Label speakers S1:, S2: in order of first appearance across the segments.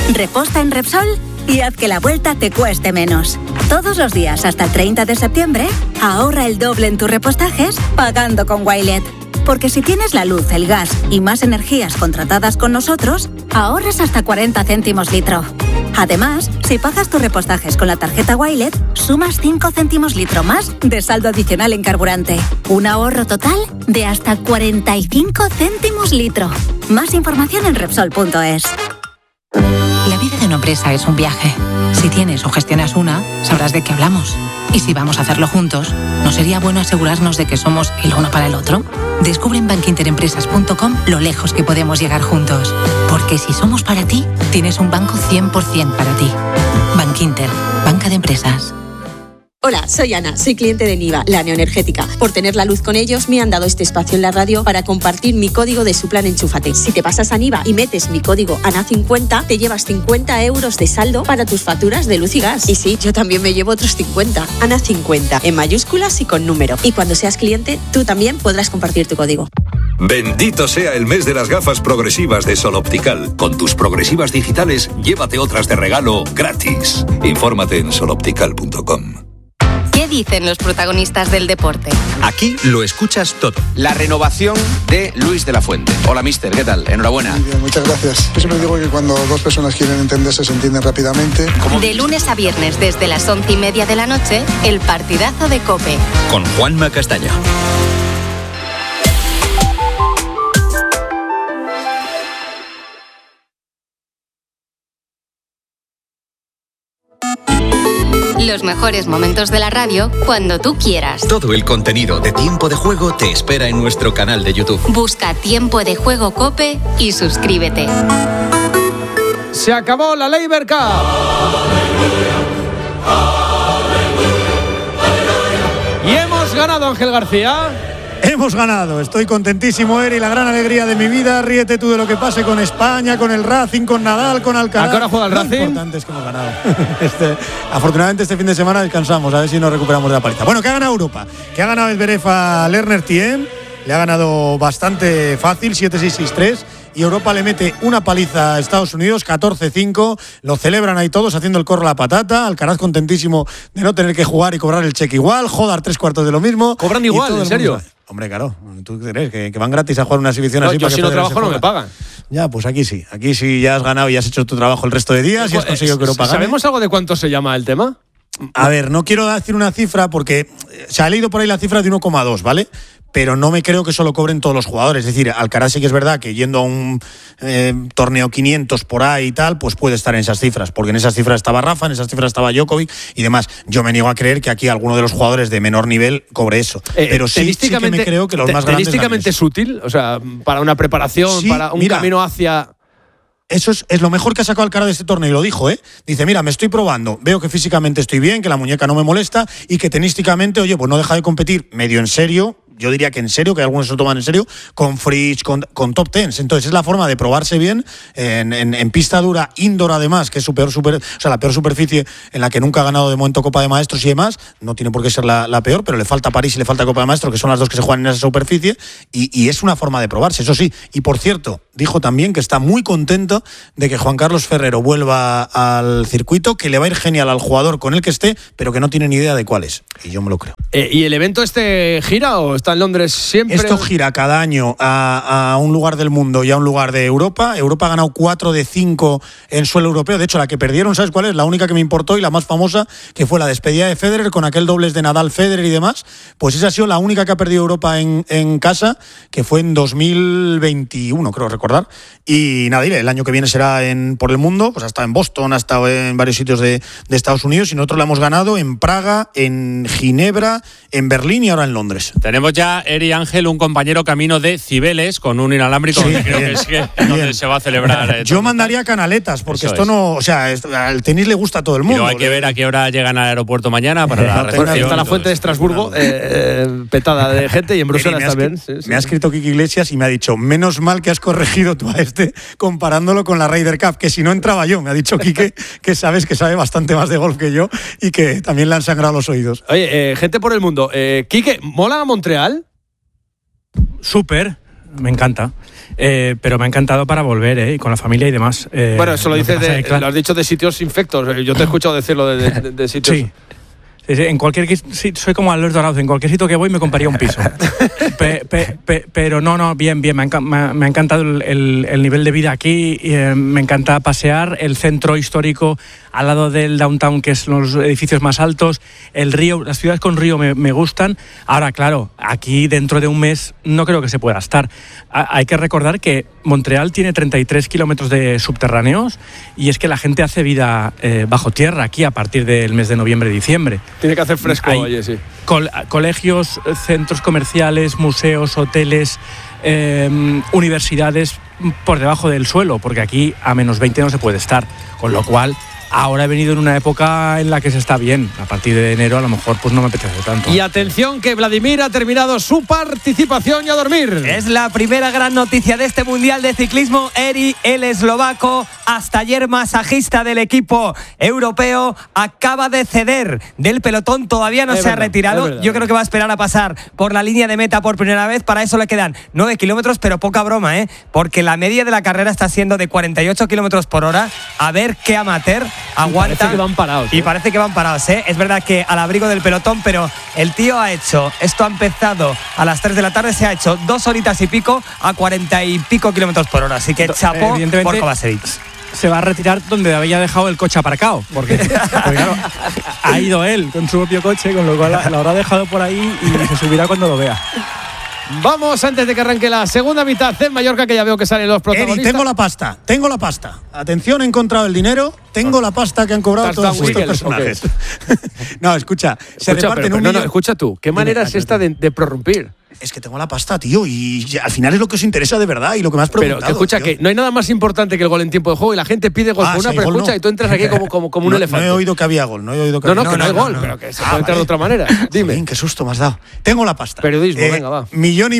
S1: Reposta en Repsol y haz que la vuelta te cueste menos. Todos los días hasta el 30 de septiembre, ahorra el doble en tus repostajes pagando con Wilet. Porque si tienes la luz, el gas y más energías contratadas con nosotros, ahorras hasta 40 céntimos litro. Además, si pagas tus repostajes con la tarjeta Wilet, sumas 5 céntimos litro más de saldo adicional en carburante. Un ahorro total de hasta 45 céntimos litro. Más información en Repsol.es.
S2: La vida de una empresa es un viaje. Si tienes o gestionas una, sabrás de qué hablamos. Y si vamos a hacerlo juntos, ¿no sería bueno asegurarnos de que somos el uno para el otro? Descubre en bankinterempresas.com lo lejos que podemos llegar juntos. Porque si somos para ti, tienes un banco 100% para ti. Bankinter, banca de empresas.
S3: Hola, soy Ana, soy cliente de Niva, la neoenergética. Por tener la luz con ellos, me han dado este espacio en la radio para compartir mi código de su plan Enchúfate. Si te pasas a Niva y metes mi código ANA50, te llevas 50 euros de saldo para tus facturas de luz y gas. Y sí, yo también me llevo otros 50. ANA50, en mayúsculas y con número. Y cuando seas cliente, tú también podrás compartir tu código.
S4: Bendito sea el mes de las gafas progresivas de Sol Optical. Con tus progresivas digitales, llévate otras de regalo gratis. Infórmate en soloptical.com.
S5: ¿Qué dicen los protagonistas del deporte?
S6: Aquí lo escuchas todo. La renovación de Luis de la Fuente. Hola, mister, ¿qué tal? Enhorabuena.
S7: Muy bien, muchas gracias. Yo siempre digo que cuando dos personas quieren entenderse, se entienden rápidamente.
S5: De lunes a viernes, desde las 11:30 de la noche, el partidazo de COPE.
S6: Con Juanma Castaño.
S5: Los mejores momentos de la radio cuando tú quieras.
S6: Todo el contenido de Tiempo de Juego te espera en nuestro canal de YouTube.
S5: Busca Tiempo de Juego COPE y suscríbete.
S8: Se acabó la Labour Cup. Y hemos ganado, Ángel García.
S9: Hemos ganado, estoy contentísimo, Eri, la gran alegría de mi vida. Ríete tú de lo que pase con España, con el Racing, con Nadal, con Alcaraz.
S8: ¿A qué hora juega el Racing?
S9: Lo importante es que hemos ganado. Afortunadamente este fin de semana descansamos, a ver si nos recuperamos de la paliza. Bueno, que ha ganado Europa, que ha ganado Zverev a Lerner Thiem, le ha ganado bastante fácil, 7-6, 6-3. Y Europa le mete una paliza a Estados Unidos, 14-5. Lo celebran ahí todos haciendo el corro a la patata. Alcaraz contentísimo de no tener que jugar y cobrar el cheque igual. Hodar 3/4 de lo mismo.
S8: ¿Cobran igual, en serio?
S9: Hombre, claro. ¿Tú crees que van gratis a jugar una exhibición así?
S8: Yo si no trabajo no me pagan.
S9: Ya, pues aquí sí. Aquí sí ya has ganado y has hecho tu trabajo el resto de días y has conseguido que Europa gane.
S8: ¿Sabemos algo de cuánto se llama el tema?
S9: A ver, no quiero decir una cifra porque se ha leído por ahí la cifra de 1,2, ¿vale? Pero no me creo que solo cobren todos los jugadores. Es decir, Alcaraz sí que es verdad que yendo a un torneo 500 por ahí y tal, pues puede estar en esas cifras, porque en esas cifras estaba Rafa, en esas cifras estaba Djokovic y demás. Yo me niego a creer que aquí alguno de los jugadores de menor nivel cobre eso. Pero sí que me creo que los más grandes...
S8: ¿Tenísticamente es útil? O sea, para una preparación, sí, para un camino hacia...
S9: Eso es lo mejor que ha sacado Alcaraz de este torneo y lo dijo, ¿eh? Dice, mira, me estoy probando, veo que físicamente estoy bien, que la muñeca no me molesta y que tenísticamente, oye, pues no deja de competir medio en serio. Yo diría que en serio, que algunos se lo toman en serio, con Fritz, con top tens. Entonces es la forma de probarse bien en pista dura, indoor además, que es la peor superficie en la que nunca ha ganado de momento Copa de Maestros y demás. No tiene por qué ser la peor, pero le falta París y le falta Copa de Maestros, que son las dos que se juegan en esa superficie, y es una forma de probarse, eso sí. Y por cierto, dijo también que está muy contento de que Juan Carlos Ferrero vuelva al circuito, que le va a ir genial al jugador con el que esté, pero que no tiene ni idea de cuál es. Y yo me lo creo.
S8: ¿Y el evento gira o está en Londres siempre?
S9: Esto gira cada año a un lugar del mundo y a un lugar de Europa. Europa ha ganado 4 de 5 en suelo europeo. De hecho, la que perdieron, ¿sabes cuál es? La única que me importó y la más famosa, que fue la despedida de Federer con aquel dobles de Nadal, Federer y demás. Pues esa ha sido la única que ha perdido Europa en casa, que fue en 2021, creo recordar. Y nada, el año que viene será por el mundo. Pues ha estado en Boston, ha estado en varios sitios de Estados Unidos y nosotros la hemos ganado en Praga, en Ginebra, en Berlín y ahora en Londres.
S10: Tenemos ya, Eri Ángel, un compañero camino de Cibeles con un inalámbrico, sí, creo que es donde se va a celebrar.
S9: Yo mandaría canaletas, porque esto no, o sea, al tenis le gusta a todo el mundo.
S10: Pero hay que ver a qué hora llegan al aeropuerto mañana para la recepción.
S8: Está la fuente de Estrasburgo petada de gente y en Bruselas también.
S9: Me ha escrito Kiki Iglesias y me ha dicho, menos mal que has corregido tú a este comparándolo con la Ryder Cup, que si no entraba yo. Me ha dicho Quique que sabes que sabe bastante más de golf que yo y que también le han sangrado los oídos.
S8: Oye, gente por el mundo. Quique, ¿mola Montreal?
S11: Súper, me encanta. pero me ha encantado para volver, y con la familia y demás.
S8: Bueno, eso lo dices lo has dicho de sitios infectos. Yo te he escuchado decirlo de sitios.
S11: Sí. En cualquier sitio, soy como Alberto Arauz, en cualquier sitio que voy me compraría un piso. Pero no, bien, me ha encantado el nivel de vida aquí, me encanta pasear, el centro histórico al lado del downtown, que es los edificios más altos, el río, las ciudades con río me gustan. Ahora, claro, aquí dentro de un mes no creo que se pueda estar. Hay que recordar que Montreal tiene 33 kilómetros de subterráneos y es que la gente hace vida bajo tierra aquí a partir del mes de noviembre y diciembre.
S8: Tiene que hacer fresco, oye, sí.
S11: Colegios, centros comerciales, museos, hoteles, universidades por debajo del suelo, porque aquí a menos 20 no se puede estar, con lo cual ahora he venido en una época en la que se está bien. A partir de enero a lo mejor pues no me apetece tanto.
S8: Y atención que Vladimir ha terminado su participación y a dormir.
S12: Es la primera gran noticia de este Mundial de Ciclismo. Eri, el eslovaco, hasta ayer masajista del equipo europeo, acaba de ceder del pelotón. Todavía no se ha retirado. Yo creo que va a esperar a pasar por la línea de meta por primera vez. Para eso le quedan 9 kilómetros, pero poca broma, porque la media de la carrera está siendo de 48 kilómetros por hora. A ver qué amateur aguanta.
S8: Parece que van parados.
S12: Y parece que van parados, Es verdad que al abrigo del pelotón, pero el tío ha empezado a las 3 de la tarde, se ha hecho 2 horitas y pico a 40 y pico kilómetros por hora. Así que chapó por Kovacevic.
S11: Se va a retirar donde había dejado el coche aparcado, porque claro, ha ido él con su propio coche, con lo cual lo habrá dejado por ahí y se subirá cuando lo vea.
S8: Vamos, antes de que arranque la segunda mitad en Mallorca, que ya veo que salen los protagonistas.
S9: Eri, tengo la pasta. Atención, he encontrado el dinero, tengo la pasta que han cobrado todos estos personajes. Okay. No, escucha, se reparten un millón.
S8: No, escucha tú, ¿qué manera es esta de prorrumpir?
S9: Es que tengo la pasta, tío, y al final es lo que os interesa de verdad y lo que me has preguntado.
S8: Pero que escucha, tío, que no hay nada más importante que el gol en tiempo de juego y la gente pide gol por una, pero escucha, y tú entras aquí como un elefante.
S9: No he oído que había gol, no hay gol, pero que se puede entrar de otra manera. Dime. Joder, qué susto me has dado. Tengo la pasta.
S8: Periodismo, venga, va.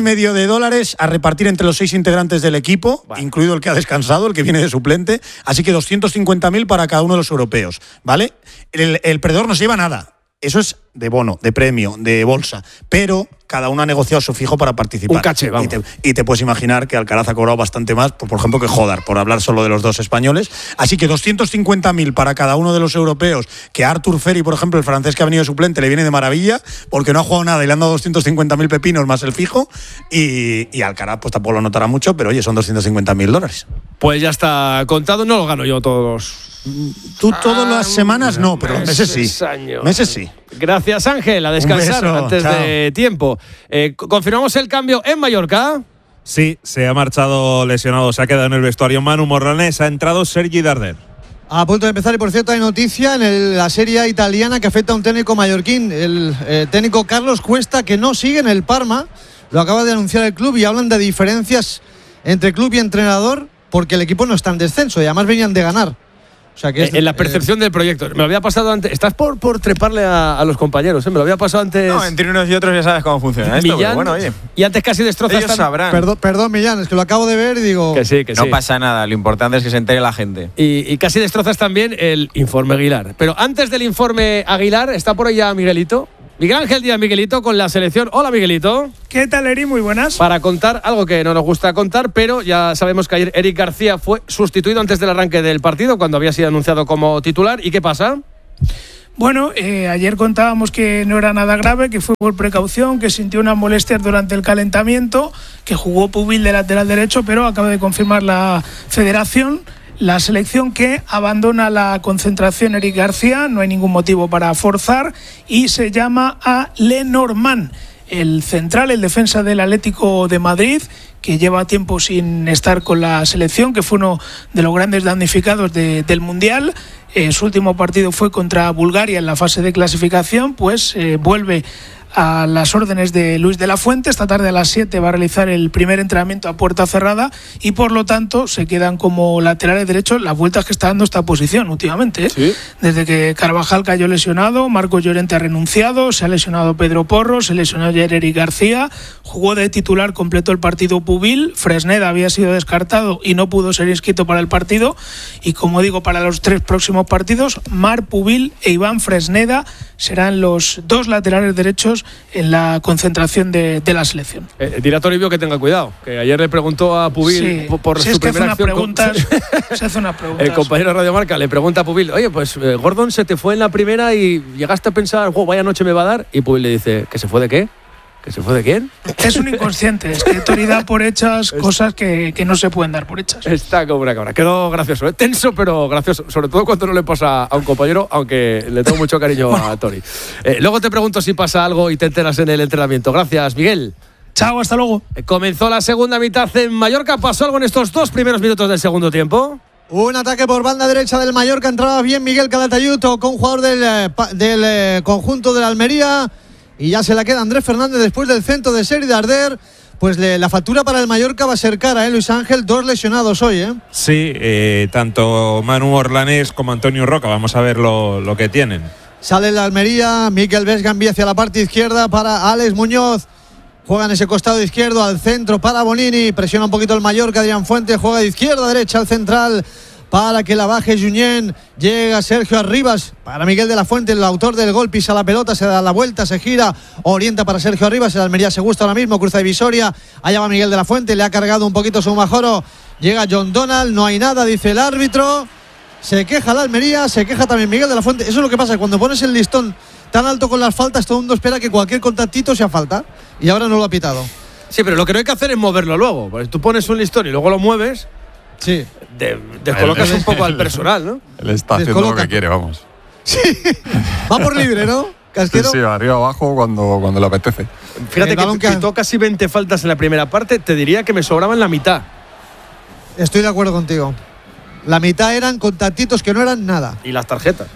S9: $1,5 a repartir entre los 6 integrantes del equipo, incluido el que ha descansado, el que viene de suplente, así que 250.000 para cada uno de los europeos, ¿vale? El perdedor no se lleva nada. Eso es de bono, de premio, de bolsa, pero cada uno ha negociado su fijo para participar.
S8: Un caché, vamos.
S9: Y te puedes imaginar que Alcaraz ha cobrado bastante más, por ejemplo, que Jodar, por hablar solo de los dos españoles. Así que 250.000 para cada uno de los europeos, que a Artur Ferry, por ejemplo, el francés que ha venido de suplente, le viene de maravilla, porque no ha jugado nada y le han dado 250.000 pepinos más el fijo, y Alcaraz pues tampoco lo notará mucho, pero oye, son $250.000.
S8: Pues ya está contado, no lo gano yo todos.
S9: Tú todas las semanas no, pero meses sí. Meses sí.
S8: Gracias, Ángel, a descansar antes de tiempo. ¿Confirmamos el cambio en Mallorca?
S13: Sí, se ha marchado lesionado, se ha quedado en el vestuario Manu Morranés, ha entrado Sergi Darder.
S14: A punto de empezar, y por cierto hay noticia en la Serie A italiana que afecta a un técnico mallorquín, el técnico Carlos Cuesta, que no sigue en el Parma, lo acaba de anunciar el club, y hablan de diferencias entre club y entrenador porque el equipo no está en descenso y además venían de ganar. O sea que
S8: en la percepción del proyecto. Me lo había pasado antes. Estás por treparle a los compañeros, Me lo había pasado antes.
S15: No, entre unos y otros ya sabes cómo funciona esto.
S8: Millán,
S15: bueno, oye.
S8: Y antes casi destrozas.
S15: Ellos sabrán.
S14: Perdón, Millán, es que lo acabo de ver y digo.
S8: Que sí.
S15: No pasa nada. Lo importante es que se entere la gente.
S8: Y casi destrozas también el informe Aguilar. Pero antes del informe Aguilar, está por ahí ya Miguelito. Miguel Ángel Díaz, Miguelito, con la selección. Hola, Miguelito.
S16: ¿Qué tal, Eri? Muy buenas.
S8: Para contar algo que no nos gusta contar, pero ya sabemos que ayer Eric García fue sustituido antes del arranque del partido, cuando había sido anunciado como titular. ¿Y qué pasa?
S16: Bueno, ayer contábamos que no era nada grave, que fue por precaución, que sintió unas molestias durante el calentamiento, que jugó Pubil de lateral derecho, pero acaba de confirmar la federación. La selección que abandona la concentración Eric García, no hay ningún motivo para forzar, y se llama a Lenormand, el central, el defensa del Atlético de Madrid, que lleva tiempo sin estar con la selección, que fue uno de los grandes damnificados del Mundial. Su último partido fue contra Bulgaria en la fase de clasificación, pues vuelve a las órdenes de Luis de la Fuente. Esta tarde a las 7 va a realizar el primer entrenamiento a puerta cerrada y por lo tanto se quedan como laterales derechos las vueltas que está dando esta posición últimamente. ¿Sí? Desde que Carvajal cayó lesionado, Marco Llorente ha renunciado, se ha lesionado Pedro Porro, se lesionó ayer Eric García, jugó de titular, completó el partido Pubil, Fresneda había sido descartado y no pudo ser inscrito para el partido, y como digo, para los 3 próximos partidos, Marc Pubil e Iván Fresneda serán los 2 laterales derechos minutos en la concentración de la selección.
S8: Dirá a Toribio que tenga cuidado, que ayer le preguntó a Pubil por su primera acción.
S16: Se hace unas preguntas.
S8: El compañero de Radio Marca le pregunta a Pubil, oye, pues Gordon se te fue en la primera y llegaste a pensar, vaya noche me va a dar, y Pubil le dice, ¿que se fue de qué? ¿Que se fue de quién?
S16: Es un inconsciente, es que Tori da por hechas cosas que no se pueden dar por hechas.
S8: Está como una cabra. Quedó gracioso, tenso pero gracioso, sobre todo cuando no le pasa a un compañero, aunque le tengo mucho cariño a Tori. Luego te pregunto si pasa algo y te enteras en el entrenamiento. Gracias, Miguel.
S16: Chao, hasta luego.
S8: Comenzó la segunda mitad en Mallorca. ¿Pasó algo en estos 2 primeros minutos del segundo tiempo?
S14: Un ataque por banda derecha del Mallorca. Entraba bien Miguel Calatayud con un jugador del conjunto de la Almería. Y ya se la queda Andrés Fernández después del centro de Sergi Darder. Pues la factura para el Mallorca va a ser cara, Luis Ángel. 2 lesionados hoy,
S13: Sí, tanto Manu Orlanés como Antonio Roca. Vamos a ver lo que tienen.
S14: Sale la Almería. Mikel Vesgambi hacia la parte izquierda para Alex Muñoz. Juega en ese costado izquierdo al centro para Bonini. Presiona un poquito el Mallorca. Adrián Fuentes juega de izquierda a derecha al central para que la baje Junyent. Llega Sergio Arribas para Miguel de la Fuente, el autor del gol. Pisa la pelota, se da la vuelta, se gira, orienta para Sergio Arribas. El Almería se gusta ahora mismo, cruza divisoria. Allá va Miguel de la Fuente, le ha cargado un poquito su Majoro. Llega John Donald, no hay nada, dice el árbitro. Se queja la Almería, se queja también Miguel de la Fuente. Eso es lo que pasa, cuando pones el listón tan alto con las faltas, todo el mundo espera que cualquier contactito sea falta. Y ahora no lo ha pitado.
S8: Sí, pero lo que no hay que hacer es moverlo luego. Pues tú pones un listón y luego lo mueves.
S14: Sí.
S8: Descolocas un poco al personal, ¿no?
S17: Él está haciendo lo que quiere, vamos.
S14: Sí. Va por libre, ¿no? Casquero.
S17: Sí, arriba abajo cuando le apetece.
S8: Fíjate que quitó casi 20 faltas en la primera parte. Te diría que me sobraban la mitad.
S14: Estoy de acuerdo contigo. La mitad eran contactitos que no eran nada.
S8: Y las tarjetas.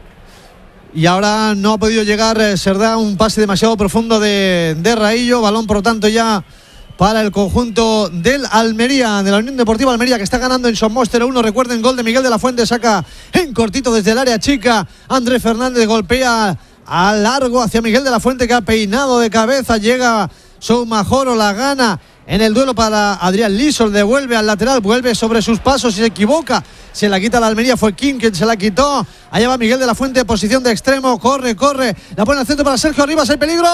S14: Y ahora no ha podido llegar Serdá, un pase demasiado profundo de Raillo. Balón, por lo tanto, ya para el conjunto del Almería, de la Unión Deportiva Almería, que está ganando en Somos 0-1. Recuerden, gol de Miguel de la Fuente, saca en cortito desde el área chica. Andrés Fernández golpea a largo hacia Miguel de la Fuente, que ha peinado de cabeza. Llega Soumajoro, la gana en el duelo para Adrián Lisol, devuelve al lateral, vuelve sobre sus pasos y se equivoca. Se la quita la Almería, fue Kim quien se la quitó. Allá va Miguel de la Fuente, posición de extremo, corre, la pone al centro para Sergio Arribas, el peligro,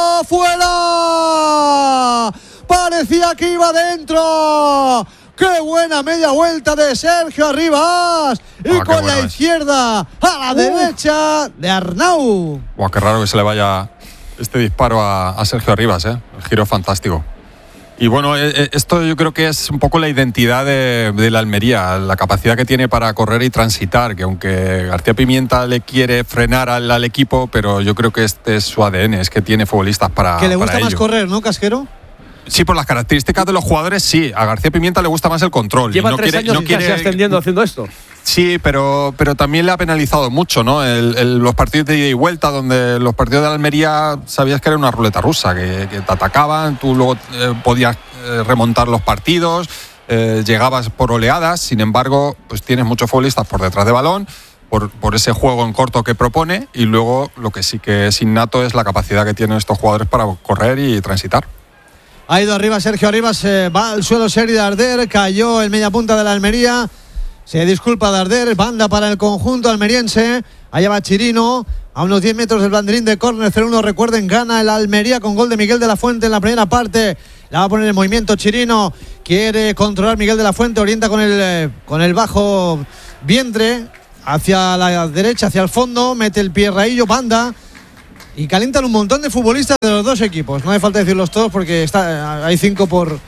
S14: ¡fuera! Parecía que iba dentro. ¡Qué buena media vuelta de Sergio Arribas! Y con la izquierda a la derecha de Arnau.
S17: Buah, qué raro que se le vaya este disparo a Sergio Arribas, El giro fantástico. Y bueno, esto yo creo que es un poco la identidad de la Almería, la capacidad que tiene para correr y transitar, que aunque García Pimienta le quiere frenar al equipo, pero yo creo que este es su ADN, es que tiene futbolistas para
S14: que le gusta
S17: para
S14: más
S17: ello.
S14: Correr, ¿no, Casquero?
S17: Sí, por las características de los jugadores, sí. A García Pimienta le gusta más el control.
S8: Lleva 3 años casi ascendiendo haciendo esto.
S17: Sí, pero también le ha penalizado mucho, ¿no? Los partidos de ida y vuelta, donde los partidos de la Almería sabías que era una ruleta rusa, que te atacaban, tú luego podías remontar los partidos, llegabas por oleadas. Sin embargo, pues tienes muchos futbolistas por detrás de balón, por ese juego en corto que propone, y luego lo que sí que es innato es la capacidad que tienen estos jugadores para correr y transitar.
S14: Ha ido arriba Sergio Arribas, va al suelo Sergi Darder, cayó el media punta de la Almería. Se disculpa Darder, banda para el conjunto almeriense. Allá va Chirino, a unos 10 metros del banderín de córner. 0-1, recuerden, gana el Almería con gol de Miguel de la Fuente en la primera parte. La va a poner en movimiento Chirino, quiere controlar Miguel de la Fuente, orienta con el bajo vientre hacia la derecha, hacia el fondo, mete el pie Raillo, banda. Y calientan un montón de futbolistas de los dos equipos. No hace falta decirlos todos porque hay 5 por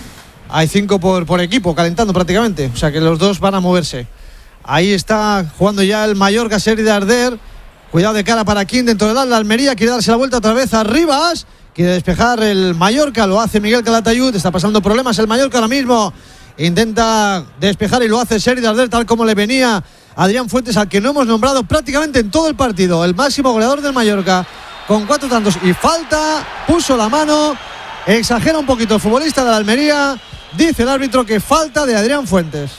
S14: equipo calentando prácticamente. O sea que los dos van a moverse. Ahí está jugando ya el Mallorca, Sergi Darder. Cuidado de cara para Kim dentro del área. La Almería quiere darse la vuelta otra vez a Rivas. Quiere despejar el Mallorca. Lo hace Miguel Calatayud. Está pasando problemas el Mallorca ahora mismo. Intenta despejar y lo hace Sergi Darder, tal como le venía Adrián Fuentes, al que no hemos nombrado prácticamente en todo el partido. El máximo goleador del Mallorca, con 4 tantos. Y falta, puso la mano. Exagera un poquito el futbolista de la Almería. Dice el árbitro que falta de Adrián Fuentes.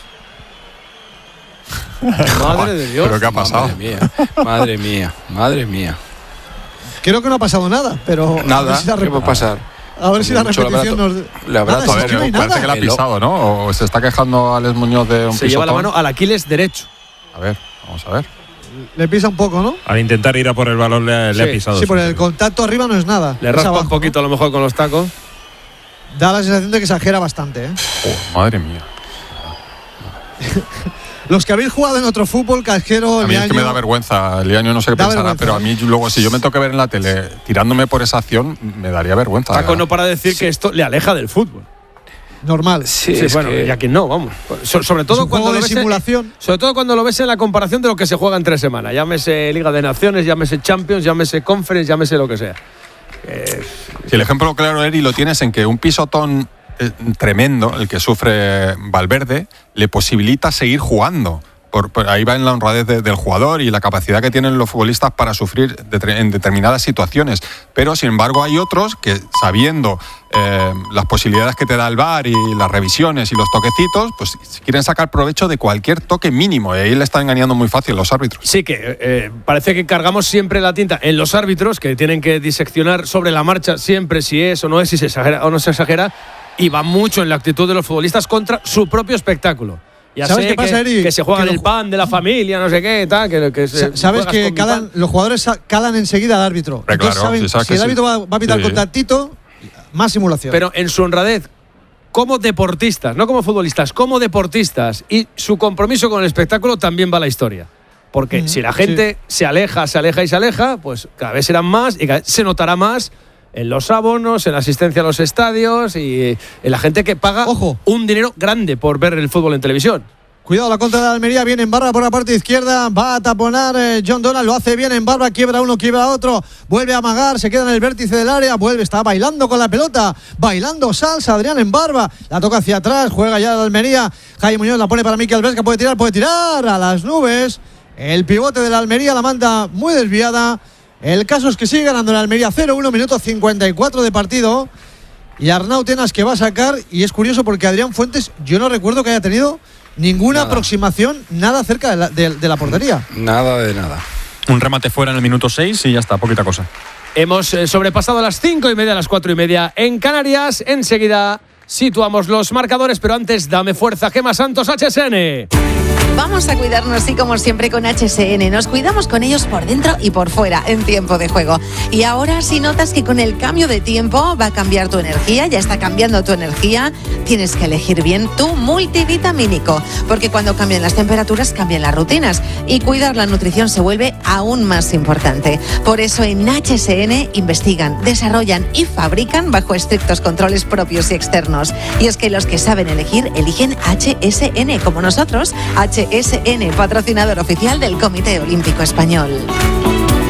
S8: Madre de Dios.
S17: ¿Pero qué ha pasado?
S18: Madre mía.
S14: Creo que no ha pasado nada, pero
S18: nada, ¿qué va a pasar?
S14: A ver si la repetición nos...
S17: Le habrá parece que la ha pisado, ¿no? O se está quejando Alex Muñoz de un pisotón.
S8: Se lleva la mano al Aquiles derecho.
S17: A ver, vamos a ver.
S14: Le pisa un poco, ¿no?
S13: Al intentar ir a por el balón le ha pisado.
S14: Sí, por el contacto arriba no es nada.
S8: Le raspa un poquito a lo mejor con los tacos.
S14: Da la sensación de que exagera bastante, ¿eh?
S17: Madre mía.
S14: Los que habéis jugado en otro fútbol, Casquero,
S17: a mí es que me da vergüenza. Liaño no sé qué pensará, pero a mí luego, si yo me tengo que ver en la tele tirándome por esa acción, me daría vergüenza.
S8: Taco no para decir que esto le aleja del fútbol.
S14: Normal.
S8: Sí, bueno, y aquí no, vamos. Sobre todo cuando lo ves
S14: simulación.
S8: Sobre todo cuando lo ves en la comparación de lo que se juega en 3 semanas. Llámese Liga de Naciones, llámese Champions, llámese Conference, llámese lo que sea.
S17: Si el ejemplo claro, Eri, lo tienes en que un pisotón tremendo, el que sufre Valverde, le posibilita seguir jugando. Por ahí va en la honradez del jugador y la capacidad que tienen los futbolistas para sufrir en determinadas situaciones. Pero, sin embargo, hay otros que, sabiendo las posibilidades que te da el VAR y las revisiones y los toquecitos, pues quieren sacar provecho de cualquier toque mínimo. Y ahí le están engañando muy fácil los árbitros.
S8: Sí, que parece que cargamos siempre la tinta en los árbitros, que tienen que diseccionar sobre la marcha siempre si es o no es, si se exagera o no se exagera, y va mucho en la actitud de los futbolistas contra su propio espectáculo. Ya
S14: ¿sabes
S8: sé
S14: qué pasa, Eri?
S8: Que se juegan el pan de la familia, no sé qué, tal.
S14: Sabes que los jugadores calan enseguida al árbitro.
S17: Claro,
S14: saben, si el árbitro va a pitar contactito, más simulación.
S8: Pero en su honradez, como deportistas, no como futbolistas, como deportistas, y su compromiso con el espectáculo también va a la historia. Porque si la gente se aleja, pues cada vez serán más y cada vez se notará más en los abonos, en la asistencia a los estadios y en la gente que paga un dinero grande por ver el fútbol en televisión.
S14: Cuidado, la contra de Almería, viene en barra por la parte izquierda, va a taponar John Donald, lo hace bien en barra, quiebra uno, quiebra otro, vuelve a amagar, se queda en el vértice del área, está bailando con la pelota, bailando salsa, Adrián en barba, la toca hacia atrás, juega ya la Almería, Jaime Muñoz la pone para Mikel Vesga, puede tirar a las nubes, el pivote de la Almería la manda muy desviada. El caso es que sigue ganando la Almería 0-1, minuto 54 de partido. Y Arnau Tenas que va a sacar. Y es curioso porque Adrián Fuentes, yo no recuerdo que haya tenido ninguna aproximación, nada cerca de la portería.
S18: Nada de nada.
S13: Un remate fuera en el minuto 6 y ya está, poquita cosa.
S8: Hemos sobrepasado las 5:30, las 4:30 en Canarias. Enseguida situamos los marcadores, pero antes dame fuerza, Gemma Santos, HSN.
S19: Vamos a cuidarnos y como siempre con HSN. Nos cuidamos con ellos por dentro y por fuera en tiempo de juego. Y ahora si notas que con el cambio de tiempo va a cambiar tu energía, ya está cambiando tu energía, tienes que elegir bien tu multivitamínico. Porque cuando cambian las temperaturas, cambian las rutinas. Y cuidar la nutrición se vuelve aún más importante. Por eso en HSN investigan, desarrollan y fabrican bajo estrictos controles propios y externos. Y es que los que saben elegir, eligen HSN, como nosotros. HSN, patrocinador oficial del Comité Olímpico Español.